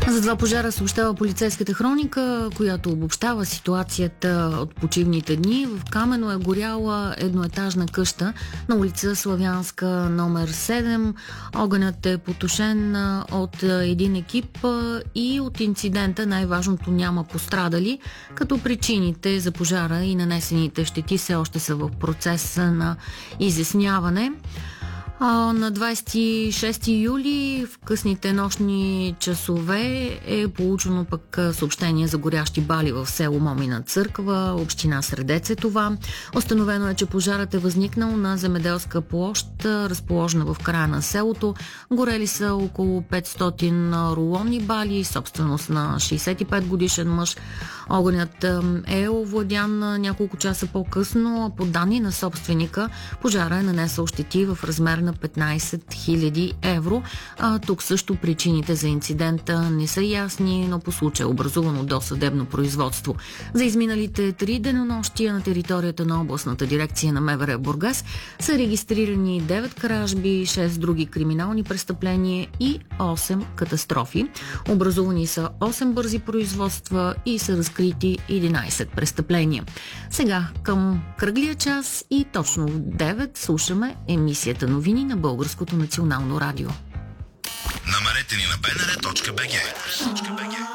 За два пожара съобщава полицейската хроника, която обобщава ситуацията от почивните дни. В Камено е горяла едноетажна къща на улица Славянска номер 7. Огънят е потушен от един екип и от инцидента най-важното няма пострадали, като причините за пожара и нанесените щети все още са в процес на изясняване. На 26 юли в късните нощни часове е получено пък съобщение за горящи бали в село Момина църква, община Средец е това. Установено е, че пожарът е възникнал на земеделска площ, разположена в края на селото. Горели са около 500 рулонни бали, собственост на 65 годишен мъж. Огънят е овладян няколко часа по-късно. По данни на собственика, пожара е нанесъл щети в размер на 15 000 евро. Тук също причините за инцидента не са ясни, но по случая е образувано досъдебно производство. За изминалите 3 денонощия на територията на областната дирекция на МВР Бургас са регистрирани 9 кражби, 6 други криминални престъпления и 8 катастрофи. Образувани са 8 бързи производства и са разкрити 11 престъпления. Сега към кръглия час и точно в 9 слушаме емисията новини на Българското национално радио. Намерете ни на bnr.bg.